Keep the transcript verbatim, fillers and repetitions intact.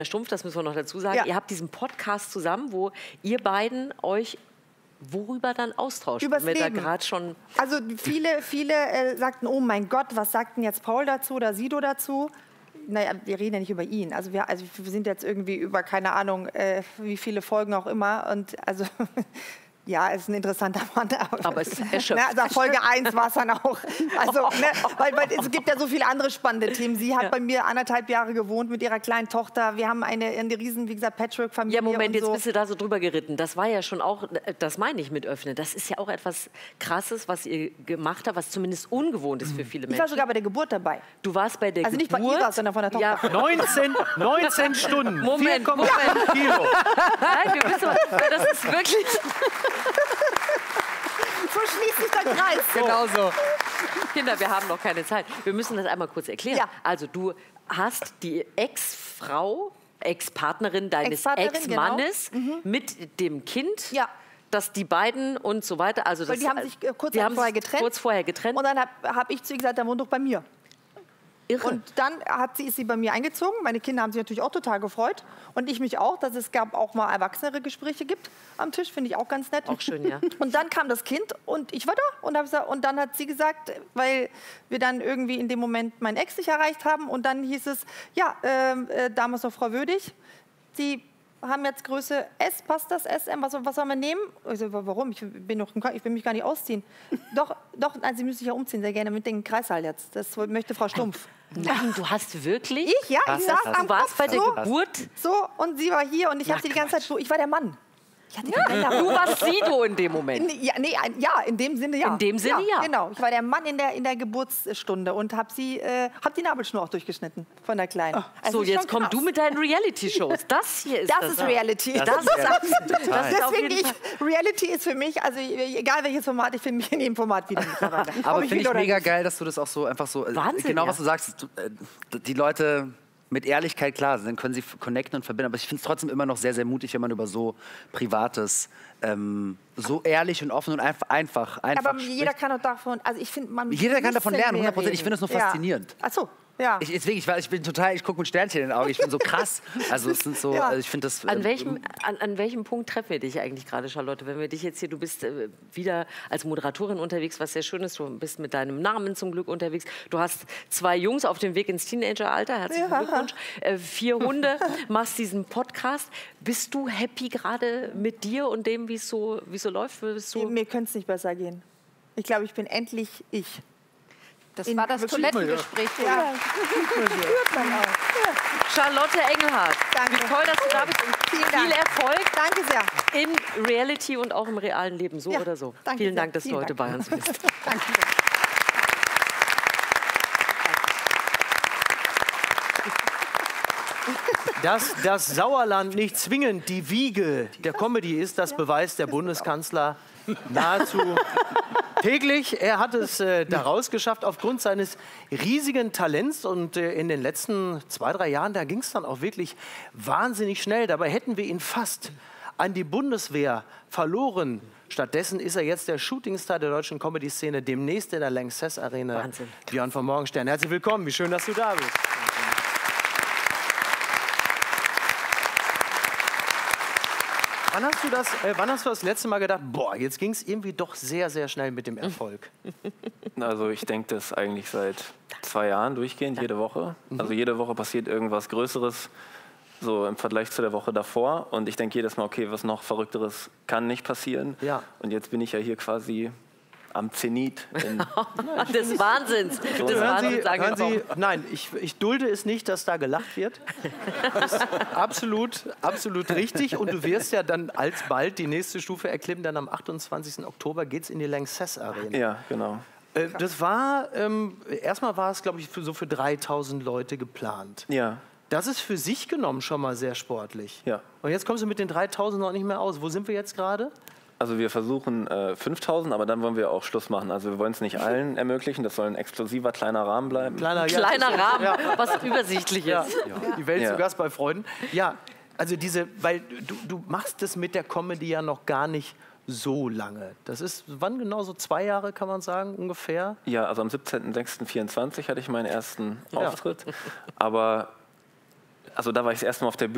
Herr Stumpf, das müssen wir noch dazu sagen, Ja. ihr habt diesen Podcast zusammen, wo ihr beiden euch worüber dann austauscht? Übers Wir Leben. Da gerade schon Also viele, viele äh, sagten, oh mein Gott, was sagt denn jetzt Paul dazu oder Sido dazu? Naja, wir reden ja nicht über ihn. Also wir, also wir sind jetzt irgendwie über, keine Ahnung, äh, wie viele Folgen auch immer. Und also, ja, er ist ein interessanter Mann. Aber es erschöpft. Na, also Folge eins war es dann auch. Also, ne, weil, weil es gibt ja so viele andere spannende Themen. Sie hat Ja. bei mir anderthalb Jahre gewohnt mit ihrer kleinen Tochter. Wir haben eine, eine riesen, wie gesagt, Patchwork-Familie. Ja, Moment, und jetzt so. bist du da so drüber geritten. Das war ja schon auch, das meine ich mit öffnen. Das ist ja auch etwas Krasses, was ihr gemacht habt, was zumindest ungewohnt ist für viele Ich war Menschen. sogar bei der Geburt dabei. Du warst bei der Also nicht Geburt. bei ihrer, sondern von der Tochter. Ja, neunzehn, neunzehn Stunden, Moment, vier Komma fünf Kilo. nein, wir müssen, das ist wirklich So schließt sich der Kreis. genau so. Kinder, wir haben noch keine Zeit. Wir müssen das einmal kurz erklären. Ja. Also du hast die Ex-Frau, Ex-Partnerin deines Ex-Partnerin, Ex-Mannes mit dem Kind. Ja. Dass die beiden und so weiter, also Weil das, die haben sich äh, kurz die haben vorher sich getrennt. kurz vorher getrennt. Und dann habe hab ich zu ihr gesagt, der wohnt doch bei mir. Irre. Und dann hat sie, ist sie bei mir eingezogen. Meine Kinder haben sich natürlich auch total gefreut. Und ich mich auch, dass es gab auch mal erwachsenere Gespräche gibt am Tisch. Finde ich auch ganz nett. Auch schön, ja. Und dann kam das Kind und ich war da. Und, hab gesagt, und dann hat sie gesagt, weil wir dann irgendwie in dem Moment meinen Ex nicht erreicht haben. Und dann hieß es, ja, ähm, äh, damals noch Frau Würdig, die haben jetzt Größe S, passt das S M, was, was sollen wir nehmen? Ich so, warum? Ich bin noch, ich will mich gar nicht ausziehen. doch, doch, nein, Sie müssen sich ja umziehen, sehr gerne mit dem Kreissaal jetzt. Das möchte Frau Stumpf. Nein, du hast wirklich? Ich, ja, ich saß am Du warst Kopf bei der so, Geburt? so und sie war hier und ich habe sie die ganze Zeit so, ich war der Mann. Ich hatte die Männer. Du warst Sido in dem Moment. Nee, ja, nee, ein- ja, in dem Sinne ja. In dem Sinne, ja. Genau, ich war der Mann in der, in der Geburtsstunde und habe sie, äh, hab die Nabelschnur auch durchgeschnitten von der Kleinen. Also So, ist jetzt schon komm krass. du mit deinen Reality-Shows. Das hier ist Das, das. ist Reality. Das Das, ist ist Reality. absolut. Total. Das ist auf Deswegen jeden ich, Reality ist für mich, also egal welches Format, ich finde mich in jedem Format wieder mittlerweile. Ob Aber ich finde will ich oder mega nicht. geil, dass du das auch so einfach so, äh, Wahnsinn, genau ja. was du sagst, du, äh, die Leute mit Ehrlichkeit, klar, dann können sie connecten und verbinden, aber ich finde es trotzdem immer noch sehr, sehr mutig, wenn man über so Privates ähm, so ehrlich und offen und einfach, einfach, einfach Aber jeder spricht. kann doch davon, also ich finde, man Jeder kann muss davon denn lernen, mehr hundert Prozent. Ich finde das nur reden. faszinierend. Ja. Ach so, ja. Ich, deswegen, ich, war- ich bin total, ich gucke mit Sternchen in den Augen, ich bin so krass. Also es sind so, Ja. also ich finde das... An ähm, welchem, an, an welchem Punkt treffen wir dich eigentlich gerade, Charlotte? Wenn wir dich jetzt hier, du bist äh, wieder als Moderatorin unterwegs, was sehr schön ist. Du bist mit deinem Namen zum Glück unterwegs. Du hast zwei Jungs auf dem Weg ins Teenageralter. Herzlichen Ja. Glückwunsch. Äh, vier Hunde, machst diesen Podcast. Bist du happy gerade mit dir und dem, wie es so, wie es so läuft? Bist du Mir könnte es nicht besser gehen. Ich glaube, ich bin endlich ich. Das In- war das wirklich- Toilettengespräch. Ja. Spürt man auch. Charlotte Engelhardt. Danke. Wie toll, dass du da bist und Vielen viel Dank. Erfolg Danke sehr. in Reality und auch im realen Leben, so Ja, oder so. danke Vielen sehr. Dank, dass Vielen du heute Dank. bei uns bist. Danke. Dass das Sauerland nicht zwingend die Wiege der Comedy ist, das beweist der Bundeskanzler nahezu täglich. Er hat es äh, daraus geschafft aufgrund seines riesigen Talents. Und äh, in den letzten zwei, drei Jahren, da ging es dann auch wirklich wahnsinnig schnell. Dabei hätten wir ihn fast an die Bundeswehr verloren. Stattdessen ist er jetzt der Shootingstar der deutschen Comedy-Szene, demnächst in der Lanxess Arena. Wahnsinn. Björn von Morgenstern, herzlich willkommen. Wie schön, dass du da bist. Wann hast du das, äh, wann hast du das letzte Mal gedacht, boah, jetzt ging es irgendwie doch sehr, sehr schnell mit dem Erfolg? Also ich denke das eigentlich seit zwei Jahren durchgehend, jede Woche. Also jede Woche passiert irgendwas Größeres, so im Vergleich zu der Woche davor. Und ich denke jedes Mal, okay, was noch Verrückteres kann nicht passieren. Ja. Und jetzt bin ich ja hier quasi am Zenit. In, Des Wahnsinns. Des Hören Sie, Wahnsinns hören angekommen. Sie, nein, ich, ich dulde es nicht, dass da gelacht wird. Das ist absolut, absolut richtig. Und du wirst ja dann alsbald die nächste Stufe erklimmen. Dann am achtundzwanzigsten Oktober geht es in die Lanxess Arena. ja, genau. Äh, das war, ähm, erstmal war es, glaube ich, für, so für dreitausend Leute geplant. Ja, Das ist für sich genommen schon mal sehr sportlich. ja. Und jetzt kommst du mit den dreitausend noch nicht mehr aus. Wo sind wir jetzt gerade? Also wir versuchen äh, fünftausend, aber dann wollen wir auch Schluss machen. Also wir wollen es nicht allen ermöglichen. Das soll ein exklusiver kleiner Rahmen bleiben. Kleiner, ja, Kleiner Rahmen, Ja. was übersichtlich Ja. ist. Die Welt Ja. zu Gast bei Freunden. Ja, also diese, weil du, du machst es mit der Comedy ja noch gar nicht so lange. Das ist, wann genau, so zwei Jahre kann man sagen, ungefähr? Ja, also am siebzehnten sechsten vierundzwanzig hatte ich meinen ersten Ja. Auftritt. Aber also da war ich das erste Mal auf der Bühne.